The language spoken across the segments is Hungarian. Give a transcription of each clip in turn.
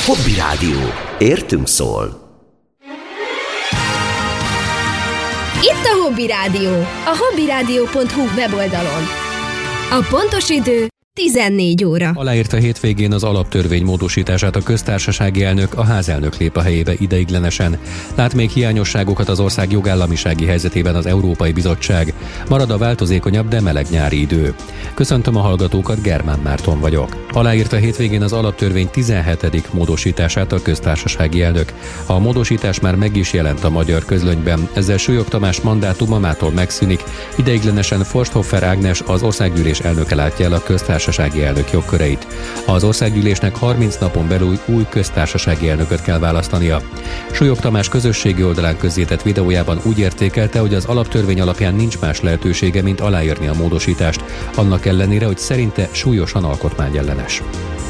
Hobby Rádió. Értünk szól. Itt a Hobby Rádió, a hobbyradio.hu weboldalon. A pontos idő 14 óra. Aláírta hétvégén az alaptörvény módosítását a köztársasági elnök, a házelnök lép a helyébe ideiglenesen. Lát még hiányosságokat az ország jogállamisági helyzetében az Európai Bizottság. Marad a változékonyabb, de meleg nyári idő. Köszöntöm a hallgatókat, Germán Márton vagyok. Aláírta hétvégén az alaptörvény 17. módosítását a köztársasági elnök. A módosítás már meg is jelent a magyar közlönyben, ezzel Súlyog Tamás mandátuma mától megszűnik, ideiglenesen Forsthofer Ágnes, az országgyűlés elnöke látja el a köztársasági elnök jogköreit. Az országgyűlésnek 30 napon belül új köztársasági elnököt kell választania. Súlyog Tamás közösségi oldalán közzétett videójában úgy értékelte, hogy az alaptörvény alapján nincs más lehetősége, mint aláírni a módosítást, annak ellenére, hogy szerinte súlyosan alkotmányellenes.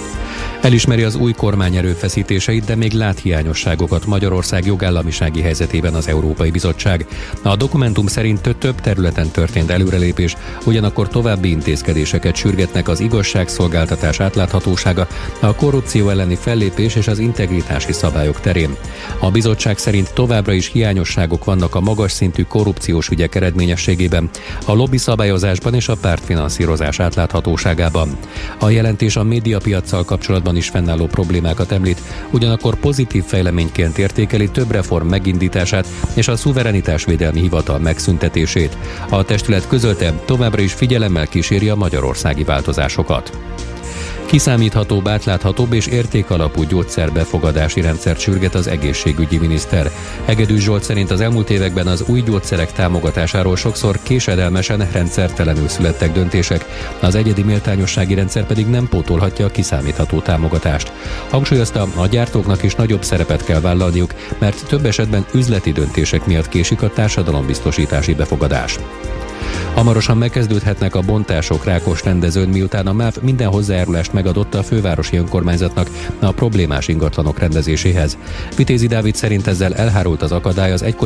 Elismeri az új kormány erőfeszítéseit, de még lát hiányosságokat Magyarország jogállamisági helyzetében az Európai Bizottság. A dokumentum szerint több területen történt előrelépés, ugyanakkor további intézkedéseket sürgetnek az igazságszolgáltatás átláthatósága, a korrupció elleni fellépés és az integritási szabályok terén. A bizottság szerint továbbra is hiányosságok vannak a magas szintű korrupciós ügyek eredményességében, a lobby szabályozásban és a pártfinanszírozás átláthatóságában. A jelentés a médiapiaccal kapcsolatban is fennálló problémákat említ, ugyanakkor pozitív fejleményként értékeli több reform megindítását és a szuverenitásvédelmi hivatal megszüntetését. A testület közölte, továbbra is figyelemmel kíséri a magyarországi változásokat. Kiszámíthatóbb, átláthatóbb és értékalapú gyógyszerbefogadási rendszert sürget az egészségügyi miniszter. Hegedűs Zsolt szerint az elmúlt években az új gyógyszerek támogatásáról sokszor késedelmesen, rendszertelenül születtek döntések, az egyedi méltányossági rendszer pedig nem pótolhatja a kiszámítható támogatást. Hangsúlyozta, a gyártóknak is nagyobb szerepet kell vállalniuk, mert több esetben üzleti döntések miatt késik a társadalombiztosítási befogadás. Hamarosan megkezdődhetnek a bontások Rákosrendezőn, miután a MÁV minden hozzájárulást megadott a fővárosi önkormányzatnak a problémás ingatlanok rendezéséhez. Vitézi Dávid szerint ezzel elhárult az akadály az egykori